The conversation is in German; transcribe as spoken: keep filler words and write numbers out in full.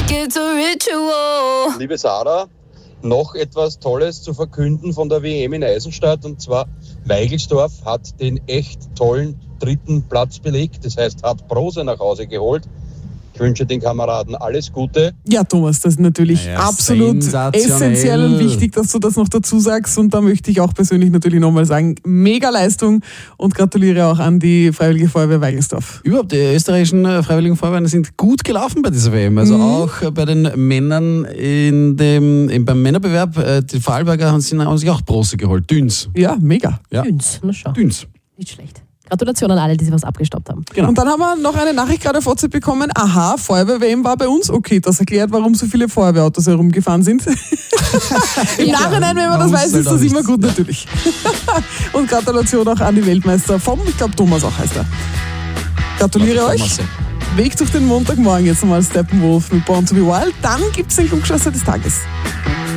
it's a ritual. Liebe Sarah, noch etwas Tolles zu verkünden von der W M in Eisenstadt, und zwar Weigelsdorf hat den echt tollen dritten Platz belegt, das heißt hat Bronze nach Hause geholt. Ich wünsche den Kameraden alles Gute. Ja, Thomas, das ist natürlich naja, absolut essentiell und wichtig, dass du das noch dazu sagst. Und da möchte ich auch persönlich natürlich nochmal sagen, mega Leistung und gratuliere auch an die Freiwillige Feuerwehr Weigelsdorf. Überhaupt, die österreichischen Freiwilligen Feuerwehren sind gut gelaufen bei dieser W M. Also mhm. auch bei den Männern in dem, in, beim Männerbewerb, die Vorarlberger haben sich, haben sich auch Bronze geholt. Düns. Ja, mega. Ja. Düns, na schau. Düns. Nicht schlecht. Gratulation an alle, die sich was abgestaubt haben. Genau. Und dann haben wir noch eine Nachricht gerade auf WhatsApp bekommen. Aha, Feuerwehr-W M war bei uns. Okay, das erklärt, warum so viele Feuerwehrautos herumgefahren sind. Im ja, Nachhinein, wenn man das weiß, ist das immer gut natürlich. Und Gratulation auch an die Weltmeister vom, ich glaube Thomas auch heißt er. Gratuliere euch. Thomas, ja. Weg durch den Montagmorgen jetzt nochmal Steppenwolf mit Born to be Wild. Dann gibt es den Klugscheißer des Tages.